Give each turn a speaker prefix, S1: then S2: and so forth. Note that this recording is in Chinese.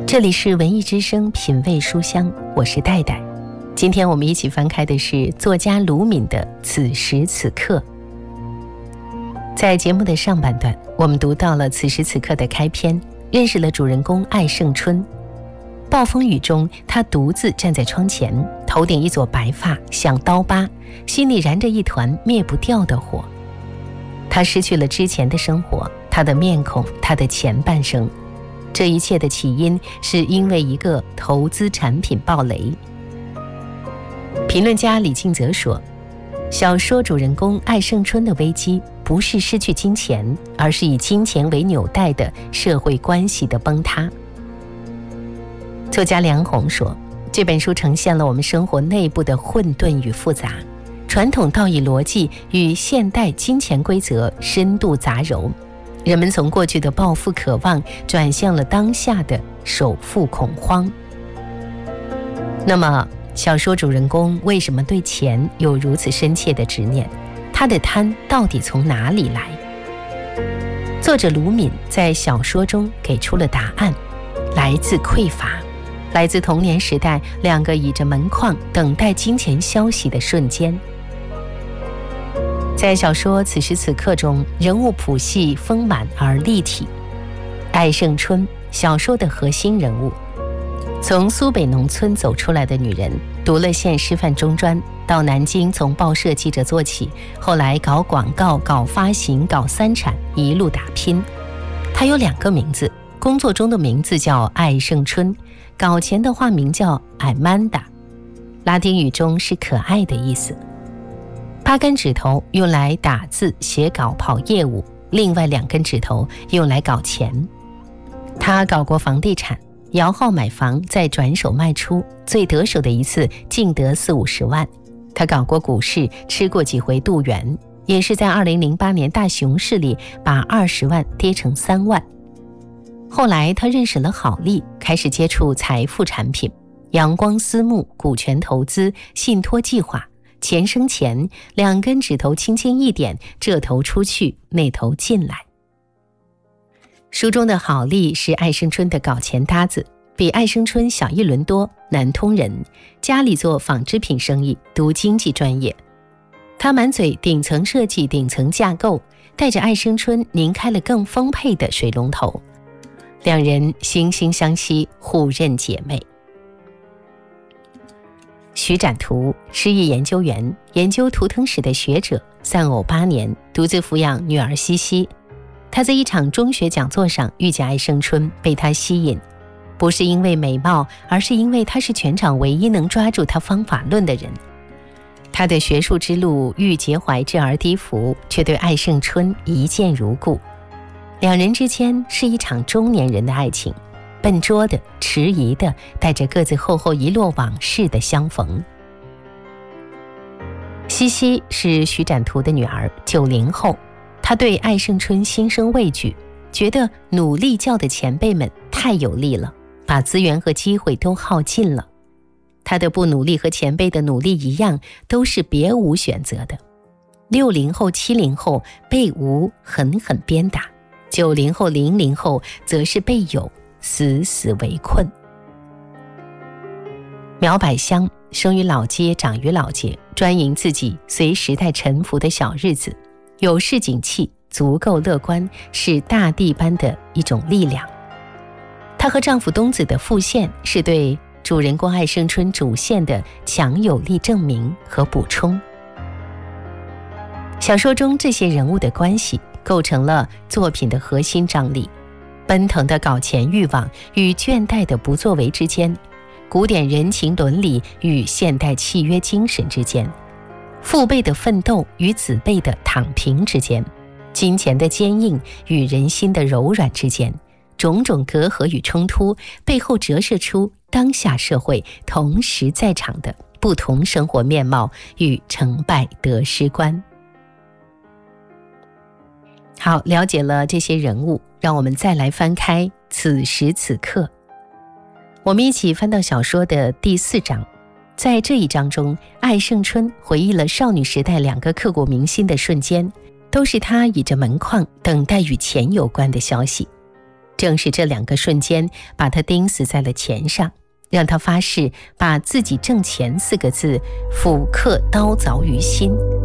S1: 这里是文艺之声品味书香，我是戴戴。今天我们一起翻开的是作家卢敏的《此时此刻》。在节目的上半段，我们读到了此时此刻的开篇，认识了主人公艾胜春。暴风雨中，他独自站在窗前，头顶一撮白发像刀疤，心里燃着一团灭不掉的火。他失去了之前的生活，他的面孔，他的前半生。这一切的起因是因为一个投资产品暴雷。评论家李敬泽说，小说主人公艾胜春的危机不是失去金钱，而是以金钱为纽带的社会关系的崩塌。作家梁鸿说，这本书呈现了我们生活内部的混沌与复杂，传统道义逻辑与现代金钱规则深度杂糅，人们从过去的暴富渴望转向了当下的首富恐慌。那么小说主人公为什么对钱有如此深切的执念？他的贪到底从哪里来？作者卢敏在小说中给出了答案，来自匮乏，来自童年时代两个倚着门框等待金钱消息的瞬间。在小说《此时此刻》中，人物谱系丰满而立体。艾胜春，小说的核心人物，从苏北农村走出来的女人，读了县师范中专，到南京从报社记者做起，后来搞广告、搞发行、搞三产，一路打拼。她有2个名字，工作中的名字叫艾胜春，搞钱的化名叫艾曼达，拉丁语中是可爱的意思。8根指头用来打字、写稿、跑业务，另外2根指头用来搞钱。他搞过房地产，摇号买房再转手卖出，最得手的一次净得40-50万。他搞过股市，吃过几回渡元，也是在2008年大熊市里把20万跌成3万。后来他认识了郝丽，开始接触财富产品，阳光私募、股权投资、信托计划，钱生钱，2根指头轻轻一点，这头出去，那头进来。书中的郝丽是艾胜春的搞钱搭子，比艾胜春小1轮多，南通人，家里做纺织品生意，读经济专业。他满嘴顶层设计、顶层架构，带着艾胜春拧开了更丰沛的水龙头。2人惺惺相惜，互认姐妹。徐展图，诗意研究员，研究图腾史的学者，丧偶8年，独自抚养女儿西西。他在一场中学讲座上遇见艾胜春，被他吸引，不是因为美貌，而是因为他是全场唯一能抓住他方法论的人。他的学术之路欲结怀之而低伏，却对艾胜春一见如故。2人之间是一场中年人的爱情，笨拙的、迟疑的，带着各自厚厚一摞往事的相逢。西西是徐展图的女儿，90后，她对艾胜春心生畏惧，觉得努力教的前辈们太有力了，把资源和机会都耗尽了。她的不努力和前辈的努力一样，都是别无选择的。60后、70后被无狠狠鞭打，90后、00后则是被有死死围困。苗百香生于老街，长于老街，专营自己随时代沉浮的小日子，有市井气，足够乐观，是大地般的一种力量。她和丈夫东子的复现，是对主人公艾胜春主线的强有力证明和补充。小说中这些人物的关系构成了作品的核心张力，奔腾的搞钱欲望与倦怠的不作为之间，古典人情伦理与现代契约精神之间，父辈的奋斗与子辈的躺平之间，金钱的坚硬与人心的柔软之间，种种隔阂与冲突背后折射出当下社会同时在场的不同生活面貌与成败得失观。好，了解了这些人物，让我们再来翻开此时此刻。我们一起翻到小说的第4章。在这一章中，艾胜春回忆了少女时代2个刻骨铭心的瞬间，都是她倚着门框等待与钱有关的消息。 正是这2个瞬间把他钉死在了钱上，让他发誓把自己挣钱4个字复刻刀凿于心，